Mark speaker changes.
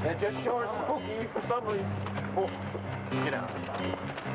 Speaker 1: They're just short spooky for some reason. Oh, get out.